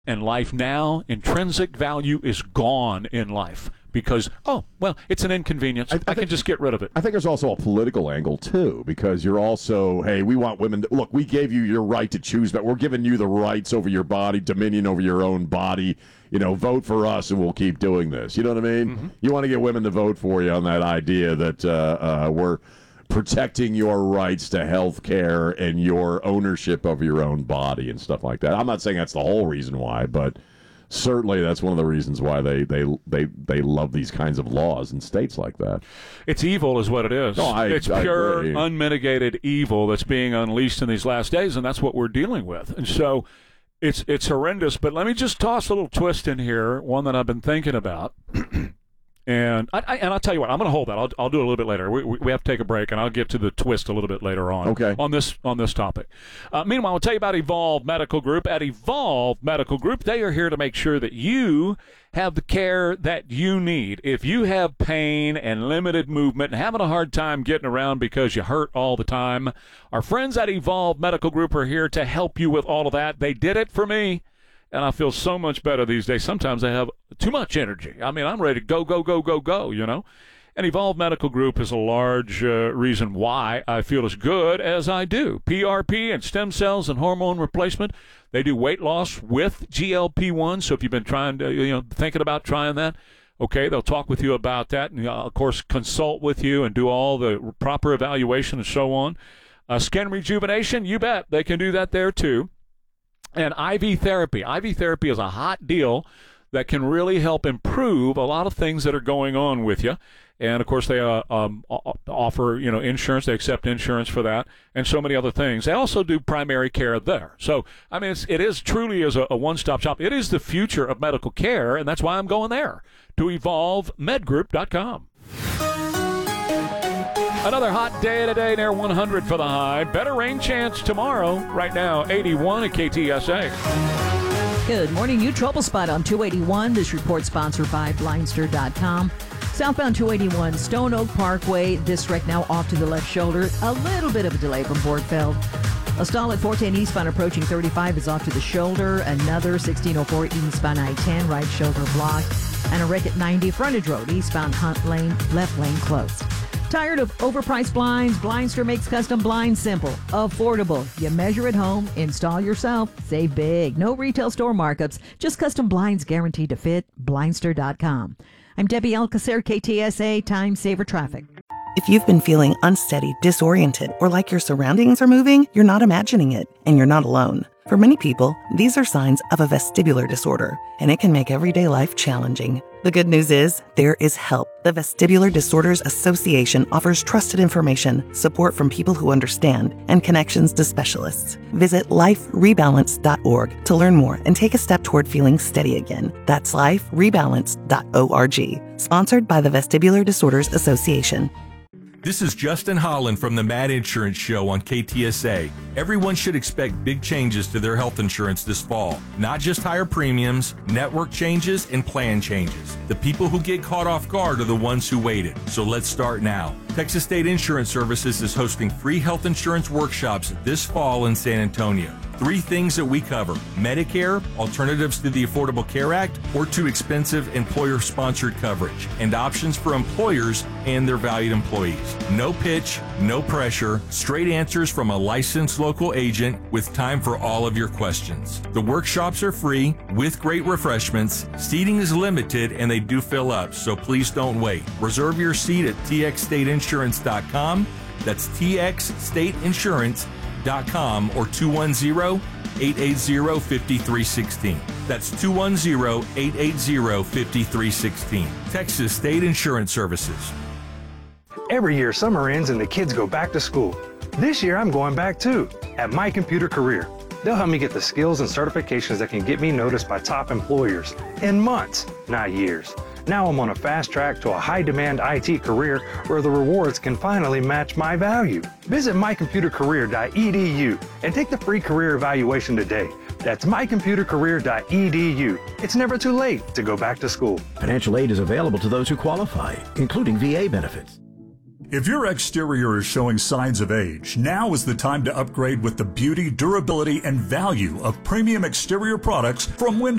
And life now, intrinsic value is gone in life because, it's an inconvenience. I can just get rid of it. I think there's also a political angle, too, because you're also, hey, we want women to, look, we gave you your right to choose, but we're giving you the rights over your body, dominion over your own body. Vote for us and we'll keep doing this. You know what I mean? Mm-hmm. You want to get women to vote for you on that idea that we're protecting your rights to health care and your ownership of your own body and stuff like that. I'm not saying that's the whole reason why, but certainly that's one of the reasons why they love these kinds of laws in states like that. It's evil is what it is. It's pure, agree. Unmitigated evil that's being unleashed in these last days, and that's what we're dealing with. And so it's horrendous. But let me just toss a little twist in here, one that I've been thinking about. And I'll tell you what, I'm going to hold that. I'll do it a little bit later. We have to take a break, and I'll get to the twist a little bit later on. Okay. On this topic. Meanwhile, I'll tell you about Evolve Medical Group. At Evolve Medical Group, they are here to make sure that you have the care that you need. If you have pain and limited movement and having a hard time getting around because you hurt all the time, our friends at Evolve Medical Group are here to help you with all of that. They did it for me. And I feel so much better these days. Sometimes I have too much energy. I mean, I'm ready to go, go, go, go, go, And Evolve Medical Group is a large reason why I feel as good as I do. PRP and stem cells and hormone replacement. They do weight loss with GLP-1. So if you've been trying to, thinking about trying that, okay, they'll talk with you about that. And, of course, consult with you and do all the proper evaluation and so on. Skin rejuvenation, you bet. They can do that there, too. And IV therapy. IV therapy is a hot deal that can really help improve a lot of things that are going on with you. And, of course, they offer, insurance. They accept insurance for that and so many other things. They also do primary care there. So, I mean, it is truly is a one-stop shop. It is the future of medical care, and that's why I'm going there, to evolvemedgroup.com. Another hot day today, near 100 for the high. Better rain chance tomorrow. Right now, 81 at KTSA. Good morning. New trouble spot on 281. This report sponsored by Blindster.com. Southbound 281 Stone Oak Parkway. This right now off to the left shoulder. A little bit of a delay from Borgfeld. A stall at 410 eastbound approaching 35 is off to the shoulder. Another 1604 eastbound I-10 right shoulder blocked. And a wreck at 90 Frontage Road eastbound Hunt Lane left lane closed. Tired of overpriced blinds? Blindster makes custom blinds simple, affordable. You measure at home, install yourself, save big. No retail store markups, just custom blinds guaranteed to fit. Blindster.com. I'm Debbie Alcacer, KTSA Time Saver Traffic. If you've been feeling unsteady, disoriented, or like your surroundings are moving, you're not imagining it, and you're not alone. For many people, these are signs of a vestibular disorder, and it can make everyday life challenging. The good news is, there is help. The Vestibular Disorders Association offers trusted information, support from people who understand, and connections to specialists. Visit liferebalance.org to learn more and take a step toward feeling steady again. That's liferebalance.org. Sponsored by the Vestibular Disorders Association. This is Justin Holland from the Mad Insurance Show on KTSA. Everyone should expect big changes to their health insurance this fall. Not just higher premiums, network changes, and plan changes. The people who get caught off guard are the ones who waited. So let's start now. Texas State Insurance Services is hosting free health insurance workshops this fall in San Antonio. 3 things that we cover: Medicare, alternatives to the Affordable Care Act, or too expensive employer-sponsored coverage, and options for employers and their valued employees. No pitch, no pressure, straight answers from a licensed local agent with time for all of your questions. The workshops are free with great refreshments. Seating is limited and they do fill up, so please don't wait. Reserve your seat at txstateinsurance.com. That's txstateinsurance.com or 210-880-5316. That's 210-880-5316. Texas State Insurance Services. Every year summer ends and the kids go back to school. This year I'm going back too, at My Computer Career. They'll help me get the skills and certifications that can get me noticed by top employers in months, not years. Now I'm on a fast track to a high-demand IT career where the rewards can finally match my value. Visit mycomputercareer.edu and take the free career evaluation today. That's mycomputercareer.edu. It's never too late to go back to school. Financial aid is available to those who qualify, including VA benefits. If your exterior is showing signs of age, now is the time to upgrade with the beauty, durability, and value of premium exterior products from Windows.